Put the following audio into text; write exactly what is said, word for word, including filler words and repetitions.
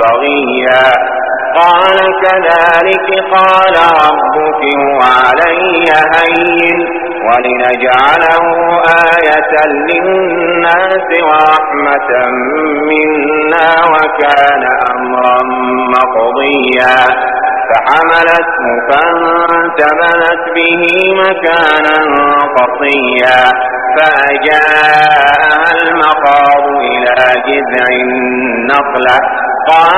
طغيا قال كذلك قال ربك هو علي هين ولنجعله آية للناس ورحمة منا وكان أمرا مقضيا فحملته فانتبذت به مكانا قصيا فأجاءها المخاض إلى جذع النخلة